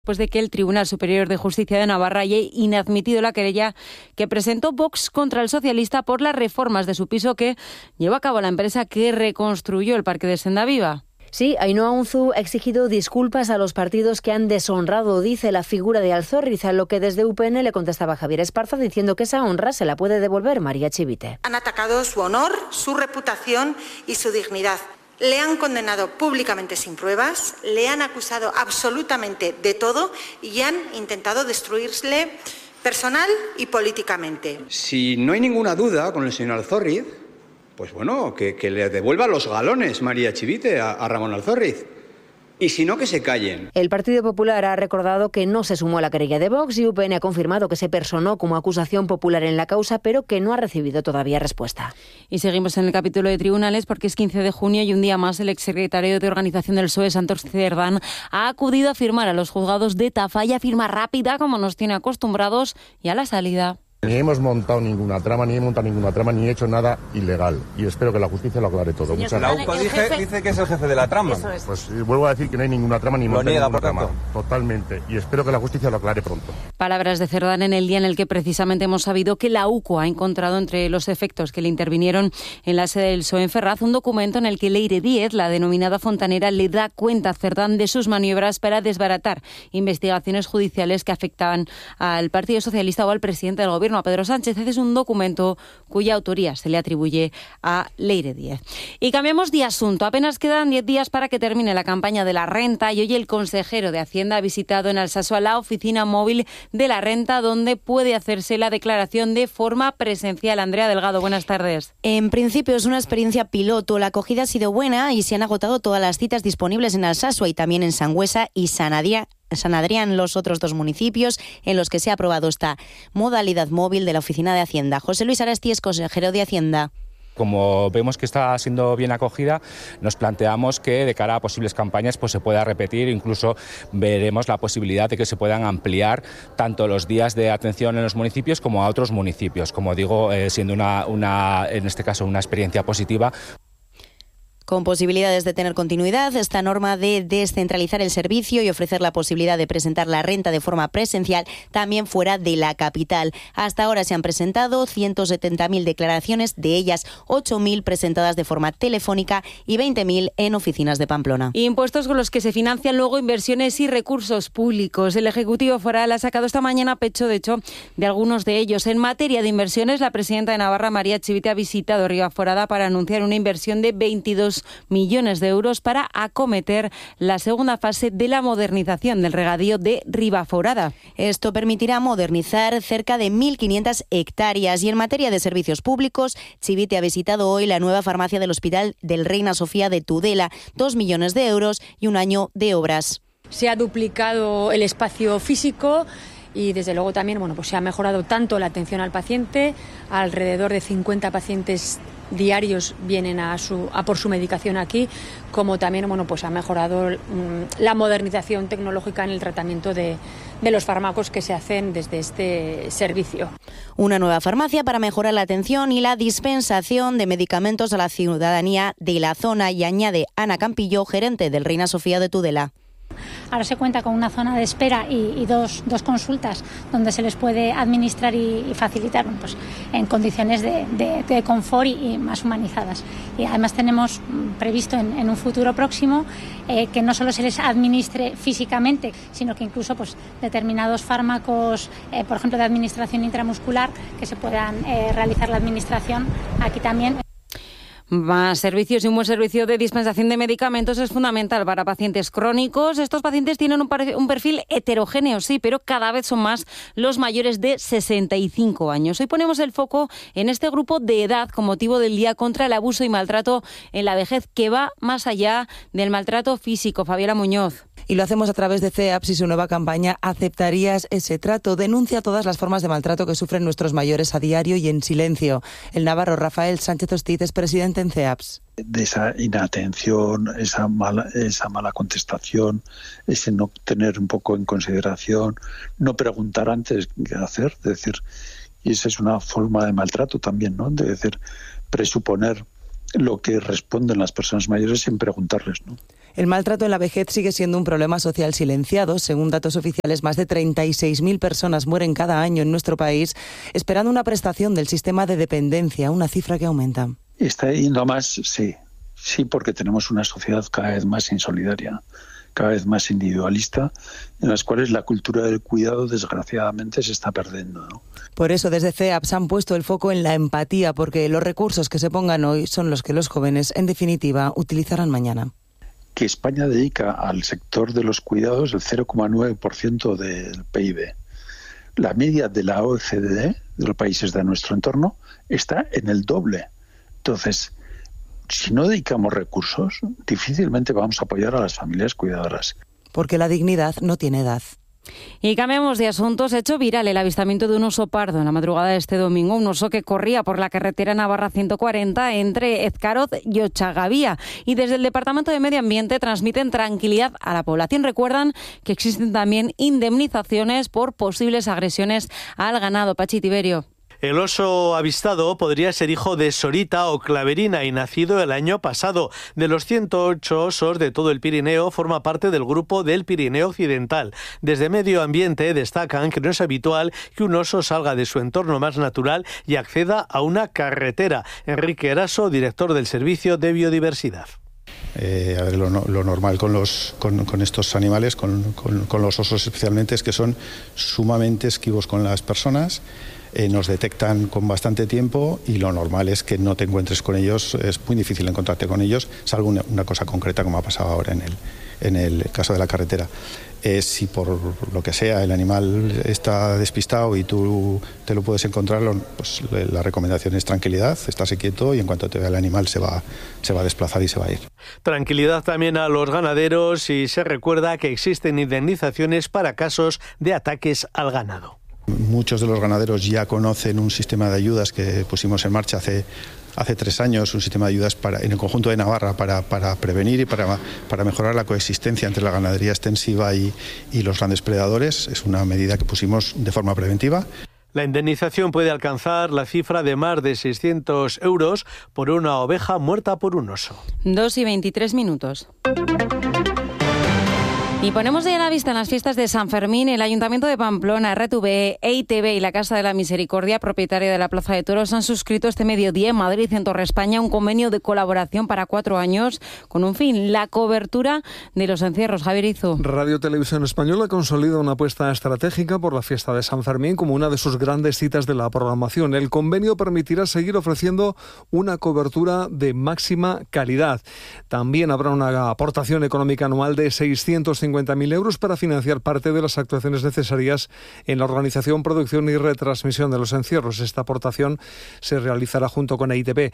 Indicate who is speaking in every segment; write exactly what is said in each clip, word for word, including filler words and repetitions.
Speaker 1: Después de que el Tribunal Superior de Justicia de Navarra haya inadmitido la querella que presentó Vox contra el socialista por las reformas de su piso que llevó a cabo la empresa que reconstruyó el Parque de Sendaviva.
Speaker 2: Sí, Ainhoa Unzu ha exigido disculpas a los partidos que han deshonrado, dice, la figura de Alzorriz, a lo que desde U P N le contestaba Javier Esparza diciendo que esa honra se la puede devolver María Chivite.
Speaker 3: Han atacado su honor, su reputación y su dignidad. Le han condenado públicamente sin pruebas, le han acusado absolutamente de todo y han intentado destruirle personal y políticamente.
Speaker 4: Si no hay ninguna duda con el señor Alzorriz, pues bueno, que, que le devuelva los galones María Chivite a, a Ramón Alzorriz. Y si no, que se callen.
Speaker 2: El Partido Popular ha recordado que no se sumó a la querella de Vox y U P N ha confirmado que se personó como acusación popular en la causa, pero que no ha recibido todavía respuesta.
Speaker 1: Y seguimos en el capítulo de tribunales porque es quince de junio y un día más el exsecretario de Organización del P S O E, Santos Cerdán, ha acudido a firmar a los juzgados de Tafalla, firma rápida como nos tiene acostumbrados, y a la salida.
Speaker 5: Ni hemos montado ninguna trama, ni he montado ninguna trama, ni he hecho nada ilegal. Y espero que la justicia lo aclare todo.
Speaker 6: Muchas gracias. La U C O dice, dice que es el jefe de la trama.
Speaker 5: Es. Pues eh, vuelvo a decir que no hay ninguna trama, ni monta ninguna trama. Totalmente. Y espero que la justicia lo aclare pronto.
Speaker 1: Palabras de Cerdán en el día en el que precisamente hemos sabido que la U C O ha encontrado entre los efectos que le intervinieron en la sede del P S O E en Ferraz un documento en el que Leire Díez, la denominada fontanera, le da cuenta a Cerdán de sus maniobras para desbaratar investigaciones judiciales que afectaban al Partido Socialista o al presidente del Gobierno, a Pedro Sánchez. Es un documento cuya autoría se le atribuye a Leire Díez. Y cambiamos de asunto. Apenas quedan diez días para que termine la campaña de la renta y hoy el consejero de Hacienda ha visitado en Alsasua la oficina móvil de la renta donde puede hacerse la declaración de forma presencial. Andrea Delgado, buenas tardes.
Speaker 7: En principio es una experiencia piloto. La acogida ha sido buena y se han agotado todas las citas disponibles en Alsasua y también en Sangüesa y San Adrián. San Adrián, los otros dos municipios en los que se ha aprobado esta modalidad móvil de la Oficina de Hacienda. José Luis Arasti es consejero de Hacienda.
Speaker 8: Como vemos que está siendo bien acogida, nos planteamos que de cara a posibles campañas pues se pueda repetir, incluso veremos la posibilidad de que se puedan ampliar tanto los días de atención en los municipios como a otros municipios. Como digo, eh, siendo una, una, en este caso una experiencia positiva.
Speaker 7: Con posibilidades de tener continuidad, esta norma de descentralizar el servicio y ofrecer la posibilidad de presentar la renta de forma presencial también fuera de la capital. Hasta ahora se han presentado ciento setenta mil declaraciones, de ellas ocho mil presentadas de forma telefónica y veinte mil en oficinas de Pamplona.
Speaker 1: Impuestos con los que se financian luego inversiones y recursos públicos. El Ejecutivo Foral ha sacado esta mañana pecho, de hecho, de algunos de ellos. En materia de inversiones, la presidenta de Navarra, María Chivite, ha visitado Ribaforada para anunciar una inversión de veintidós millones de euros para acometer la segunda fase de la modernización del regadío de Ribaforada.
Speaker 7: Esto permitirá modernizar cerca de mil quinientas hectáreas. Y en materia de servicios públicos, Chivite ha visitado hoy la nueva farmacia del Hospital del Reina Sofía de Tudela, dos millones de euros y un año de obras.
Speaker 9: Se ha duplicado el espacio físico y desde luego también bueno, pues se ha mejorado tanto la atención al paciente, alrededor de cincuenta pacientes diarios vienen a, su, a por su medicación aquí, como también bueno, pues ha mejorado mmm, la modernización tecnológica en el tratamiento de, de los fármacos que se hacen desde este servicio.
Speaker 7: Una nueva farmacia para mejorar la atención y la dispensación de medicamentos a la ciudadanía de la zona, y añade Ana Campillo, gerente del Reina Sofía de Tudela.
Speaker 10: Ahora se cuenta con una zona de espera y, y dos, dos consultas donde se les puede administrar y, y facilitar pues, en condiciones de, de, de confort y, y más humanizadas. Y además tenemos previsto en, en un futuro próximo eh, que no solo se les administre físicamente, sino que incluso pues, determinados fármacos, eh, por ejemplo de administración intramuscular, que se puedan eh, realizar la administración aquí también.
Speaker 1: Más servicios y un buen servicio de dispensación de medicamentos es fundamental para pacientes crónicos. Estos pacientes tienen un perfil heterogéneo, sí, pero cada vez son más los mayores de sesenta y cinco años. Hoy ponemos el foco en este grupo de edad con motivo del Día contra el Abuso y Maltrato en la Vejez, que va más allá del maltrato físico. Fabiola Muñoz.
Speaker 11: Y lo hacemos a través de C E A P S y su nueva campaña ¿Aceptarías ese trato? Denuncia todas las formas de maltrato que sufren nuestros mayores a diario y en silencio. El navarro Rafael Sánchez Hostiz es presidente en C E A P S.
Speaker 12: De esa inatención, esa mala, esa mala contestación, ese no tener un poco en consideración, no preguntar antes qué hacer, es decir, y esa es una forma de maltrato también, ¿no? De decir, presuponer lo que responden las personas mayores sin preguntarles, ¿no?
Speaker 11: El maltrato en la vejez sigue siendo un problema social silenciado. Según datos oficiales, más de treinta y seis mil personas mueren cada año en nuestro país esperando una prestación del sistema de dependencia, una cifra que aumenta.
Speaker 12: Está yendo a más, sí. Sí, porque tenemos una sociedad cada vez más insolidaria, cada vez más individualista, en las cuales la cultura del cuidado, desgraciadamente, se está perdiendo, ¿no?
Speaker 11: Por eso, desde C E A P S han puesto el foco en la empatía, porque los recursos que se pongan hoy son los que los jóvenes, en definitiva, utilizarán mañana.
Speaker 12: Que España dedica al sector de los cuidados el cero coma nueve por ciento del P I B. La media de la O E C D, de los países de nuestro entorno, está en el doble. Entonces, si no dedicamos recursos, difícilmente vamos a apoyar a las familias cuidadoras.
Speaker 11: Porque la dignidad no tiene edad.
Speaker 1: Y cambiamos de asunto. Se ha hecho viral el avistamiento de un oso pardo en la madrugada de este domingo, un oso que corría por la carretera Navarra ciento cuarenta entre Ezcaroz y Ochagavía. Y desde el Departamento de Medio Ambiente transmiten tranquilidad a la población. Recuerdan que existen también indemnizaciones por posibles agresiones al ganado. Pachi Tiberio.
Speaker 13: El oso avistado podría ser hijo de Sorita o Claverina y nacido el año pasado. De los ciento ocho osos de todo el Pirineo, forma parte del grupo del Pirineo Occidental. Desde Medio Ambiente destacan que no es habitual que un oso salga de su entorno más natural y acceda a una carretera. Enrique Eraso, director del Servicio de Biodiversidad.
Speaker 14: Eh, a ver, lo, lo normal con, los, con, con estos animales, con, con, con los osos especialmente, es que son sumamente esquivos con las personas. Eh, nos detectan con bastante tiempo y lo normal es que no te encuentres con ellos, es muy difícil encontrarte con ellos, salvo una, una cosa concreta como ha pasado ahora en el, en el caso de la carretera. Eh, si por lo que sea el animal está despistado y tú te lo puedes encontrar, pues la recomendación es tranquilidad, estarse quieto y en cuanto te vea el animal se va, se va a desplazar y se va a ir.
Speaker 13: Tranquilidad también a los ganaderos y se recuerda que existen indemnizaciones para casos de ataques al ganado.
Speaker 14: Muchos de los ganaderos ya conocen un sistema de ayudas que pusimos en marcha hace, hace tres años, un sistema de ayudas para, en el conjunto de Navarra para, para prevenir y para, para mejorar la coexistencia entre la ganadería extensiva y, y los grandes predadores. Es una medida que pusimos de forma preventiva.
Speaker 13: La indemnización puede alcanzar la cifra de más de seiscientos euros por una oveja muerta por un oso.
Speaker 1: Dos y veintitrés minutos. Y ponemos ya la vista en las fiestas de San Fermín. El Ayuntamiento de Pamplona, R T V, E I T V y la Casa de la Misericordia, propietaria de la Plaza de Toros, han suscrito este mediodía en Madrid, en Torre España, un convenio de colaboración para cuatro años con un fin: la cobertura de los encierros. Javier Izu.
Speaker 15: Radio Televisión Española consolida una apuesta estratégica por la fiesta de San Fermín como una de sus grandes citas de la programación. El convenio permitirá seguir ofreciendo una cobertura de máxima calidad. También habrá una aportación económica anual de seiscientos cincuenta mil euros para financiar parte de las actuaciones necesarias en la organización, producción y retransmisión de los encierros. Esta aportación se realizará junto con E I T V,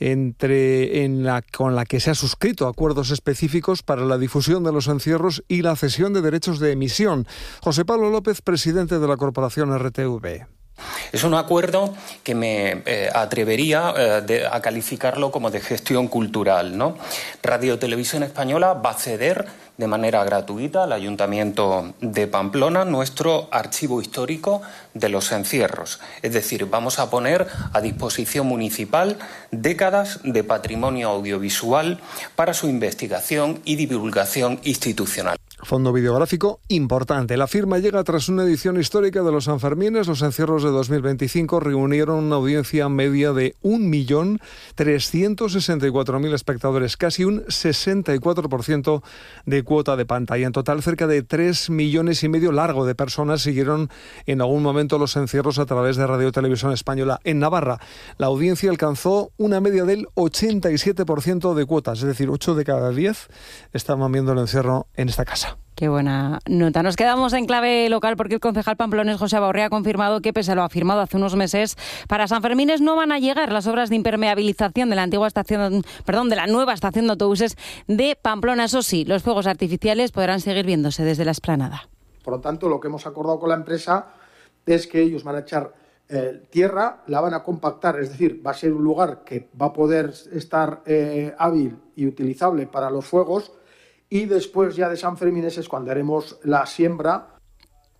Speaker 15: entre, en la, con la que se ha suscrito acuerdos específicos para la difusión de los encierros y la cesión de derechos de emisión. José Pablo López, presidente de la corporación R T V.
Speaker 16: Es un acuerdo que me eh, atrevería eh, de, a calificarlo como de gestión cultural, ¿no? Radio Televisión Española va a ceder de manera gratuita al Ayuntamiento de Pamplona nuestro archivo histórico de los encierros. Es decir, vamos a poner a disposición municipal décadas de patrimonio audiovisual para su investigación y divulgación institucional.
Speaker 15: Fondo videográfico importante. La firma llega tras una edición histórica de los Sanfermines. Los encierros de dos mil veinticinco reunieron una audiencia media de un millón trescientos sesenta y cuatro mil espectadores, casi un sesenta y cuatro por ciento de cuota de pantalla. En total, cerca de tres millones y medio largo de personas siguieron en algún momento los encierros a través de Radio Televisión Española. En Navarra, la audiencia alcanzó una media del ochenta y siete por ciento de cuotas, es decir, ocho de cada diez estaban viendo el encierro en esta casa.
Speaker 1: Qué buena nota. Nos quedamos en clave local porque el concejal pamplonés José Abaurrea ha confirmado que, pese a lo afirmado hace unos meses, para San Fermines no van a llegar las obras de impermeabilización de la antigua estación, perdón, de la nueva estación de autobuses de Pamplona. Eso sí, los fuegos artificiales podrán seguir viéndose desde la explanada.
Speaker 17: Por lo tanto, lo que hemos acordado con la empresa es que ellos van a echar eh, tierra, la van a compactar, es decir, va a ser un lugar que va a poder estar eh, hábil y utilizable para los fuegos. Y después ya de San Fermín es cuando haremos la siembra.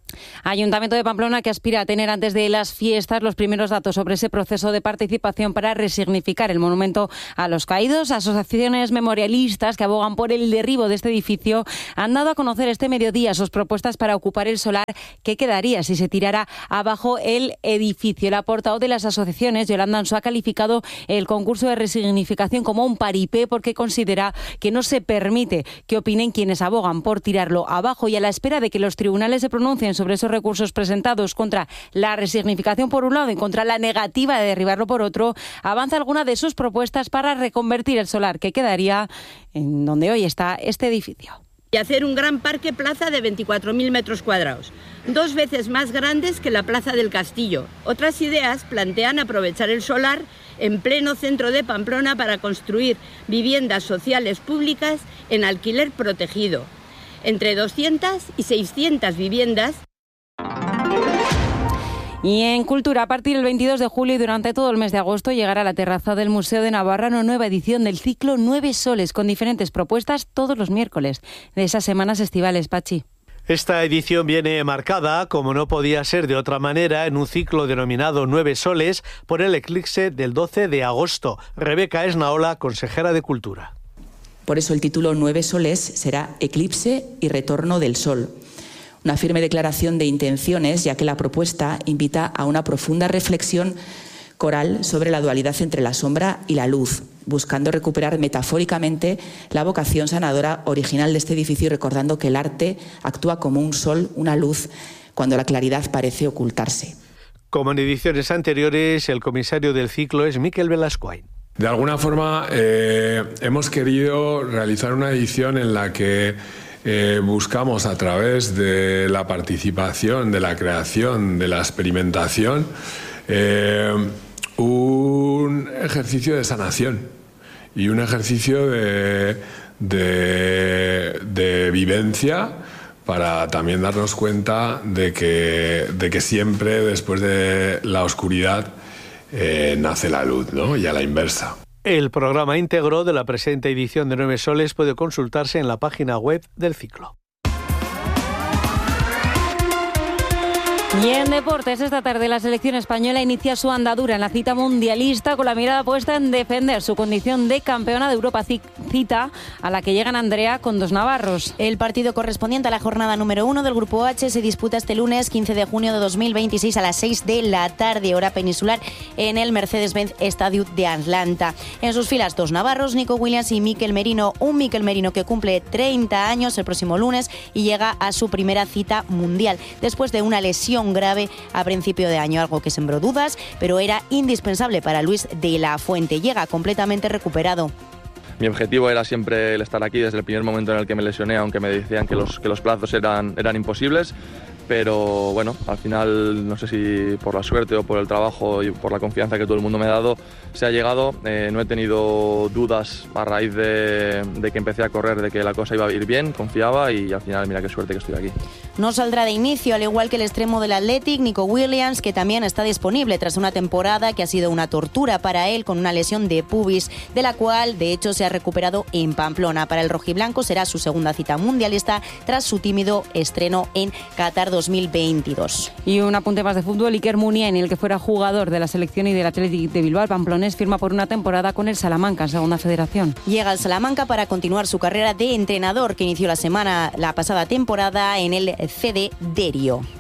Speaker 1: Ayuntamiento de Pamplona que aspira a tener antes de las fiestas los primeros datos sobre ese proceso de participación para resignificar el monumento a los caídos. Asociaciones memorialistas que abogan por el derribo de este edificio han dado a conocer este mediodía sus propuestas para ocupar el solar que quedaría si se tirara abajo el edificio. La portavoz de las asociaciones, Yolanda Ansó, ha calificado el concurso de resignificación como un paripé porque considera que no se permite que opinen quienes abogan por tirarlo abajo, y a la espera de que los tribunales se pronuncien sobre esos recursos presentados contra la resignificación por un lado y contra la negativa de derribarlo por otro, avanza alguna de sus propuestas para reconvertir el solar que quedaría en donde hoy está este edificio.
Speaker 18: Y hacer un gran parque plaza de veinticuatro mil metros cuadrados, dos veces más grandes que la Plaza del Castillo. Otras ideas plantean aprovechar el solar en pleno centro de Pamplona para construir viviendas sociales públicas en alquiler protegido, entre doscientas y seiscientas viviendas.
Speaker 1: Y en Cultura, a partir del veintidós de julio y durante todo el mes de agosto llegará a la terraza del Museo de Navarra una nueva edición del ciclo Nueve Soles, con diferentes propuestas todos los miércoles de esas semanas estivales, Pachi.
Speaker 13: Esta edición viene marcada, como no podía ser de otra manera, en un ciclo denominado Nueve Soles por el eclipse del doce de agosto. Rebeca Esnaola, consejera de Cultura.
Speaker 19: Por eso el título Nueve Soles será Eclipse y Retorno del Sol. Una firme declaración de intenciones, ya que la propuesta invita a una profunda reflexión coral sobre la dualidad entre la sombra y la luz, buscando recuperar metafóricamente la vocación sanadora original de este edificio y recordando que el arte actúa como un sol, una luz, cuando la claridad parece ocultarse.
Speaker 13: Como en ediciones anteriores, el comisario del ciclo es Miquel Velascoain.
Speaker 20: De alguna forma eh, hemos querido realizar una edición en la que Eh, buscamos a través de la participación, de la creación, de la experimentación, eh, un ejercicio de sanación y un ejercicio de, de, de vivencia para también darnos cuenta de que, de que siempre después de la oscuridad eh, nace la luz, ¿no? Y a la inversa.
Speaker 13: El programa íntegro de la presente edición de Nueve Soles puede consultarse en la página web del ciclo.
Speaker 1: Y en deportes, esta tarde la selección española inicia su andadura en la cita mundialista con la mirada puesta en defender su condición de campeona de Europa, cita a la que llegan Andrea con dos navarros.
Speaker 7: El partido correspondiente a la jornada número uno del Grupo H se disputa este lunes quince de junio de dos mil veintiséis a las seis de la tarde, hora peninsular, en el Mercedes-Benz Stadium de Atlanta. En sus filas dos navarros, Nico Williams y Mikel Merino, un Mikel Merino que cumple treinta años el próximo lunes y llega a su primera cita mundial, después de una lesión grave a principio de año, algo que sembró dudas, pero era indispensable para Luis de la Fuente. Llega completamente recuperado.
Speaker 21: Mi objetivo era siempre el estar aquí desde el primer momento en el que me lesioné, aunque me decían que los, que los plazos eran, eran imposibles. Pero bueno, al final, no sé si por la suerte o por el trabajo y por la confianza que todo el mundo me ha dado, se ha llegado. Eh, no he tenido dudas a raíz de, de que empecé a correr, de que la cosa iba a ir bien, confiaba y al final mira qué suerte que estoy aquí.
Speaker 7: No saldrá de inicio, al igual que el extremo del Athletic, Nico Williams, que también está disponible tras una temporada que ha sido una tortura para él con una lesión de pubis, de la cual de hecho se ha recuperado en Pamplona. Para el rojiblanco será su segunda cita mundialista tras su tímido estreno en Qatar dos mil veintidós.
Speaker 1: Y un apunte más de fútbol: Iker Muniain, el que fuera jugador de la selección y del Athletic de Bilbao, el pamplonés, firma por una temporada con el Salamanca en Segunda Federación.
Speaker 7: Llega al Salamanca para continuar su carrera de entrenador que inició la semana la pasada temporada en el C D Derio.